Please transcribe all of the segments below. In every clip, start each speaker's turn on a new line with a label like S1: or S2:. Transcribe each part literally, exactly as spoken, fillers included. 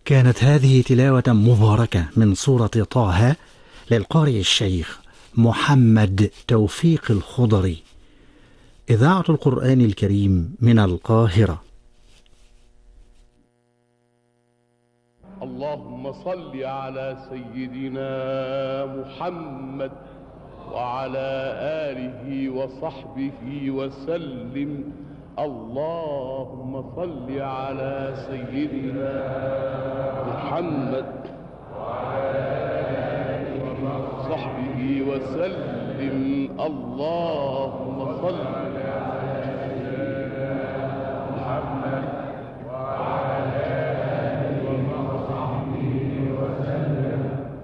S1: كانت هذه تلاوة مباركة من سورة طه للقارئ الشيخ محمد توفيق الخضري، إذاعة القرآن الكريم من القاهرة.
S2: اللهم صل على سيدنا محمد وعلى آله وصحبه وسلم. اللهم صل على سيدنا محمد وعلى آله وصحبه وسلم. اللهم صل على سيدنا محمد وعلى آله وصحبه وسلم.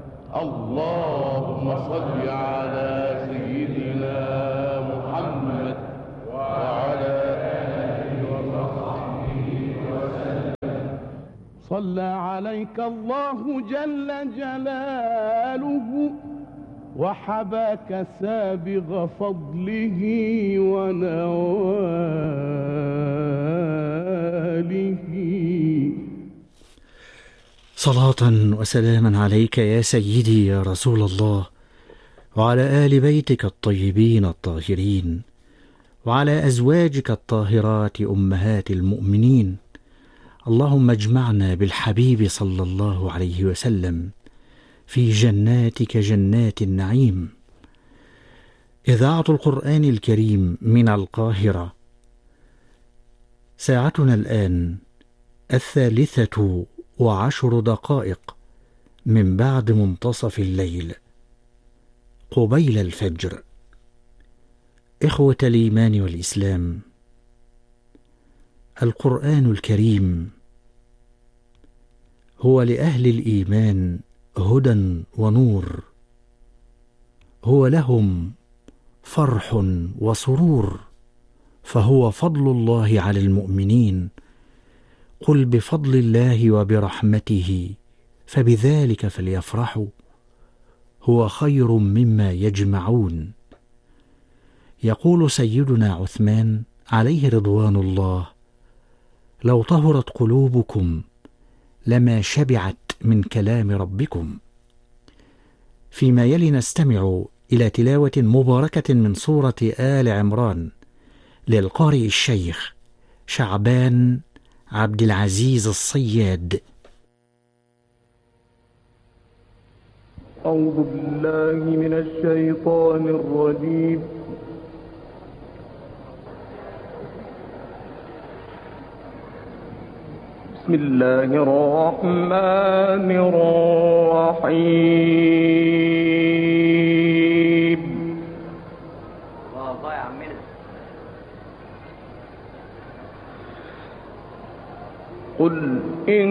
S2: اللهم صل على سيدنا محمد وعلى آله وصحبه وسلم. صلى عليك الله جل جلاله وحباك سابغ فضله ونواله.
S1: صلاة وسلاما عليك يا سيدي يا رسول الله، وعلى آل بيتك الطيبين الطاهرين، وعلى أزواجك الطاهرات أمهات المؤمنين. اللهم اجمعنا بالحبيب صلى الله عليه وسلم في جناتك جنات النعيم. إذاعة القرآن الكريم من القاهرة. ساعتنا الآن الثالثة وعشر دقائق من بعد منتصف الليل قبيل الفجر. إخوة الإيمان والإسلام، القرآن الكريم هو لأهل الإيمان هدى ونور، هو لهم فرح وسرور، فهو فضل الله على المؤمنين. قل بفضل الله وبرحمته فبذلك فليفرحوا هو خير مما يجمعون. يقول سيدنا عثمان عليه رضوان الله: لو طهرت قلوبكم لما شبعت من كلام ربكم. فيما يلي نستمع إلى تلاوة مباركة من سورة آل عمران للقارئ الشيخ شعبان عبد العزيز الصياد.
S2: أعوذ بالله من الشيطان الرجيم. بسم الله الرحمن الرحيم.
S3: الله يا عمنا.
S2: قل إن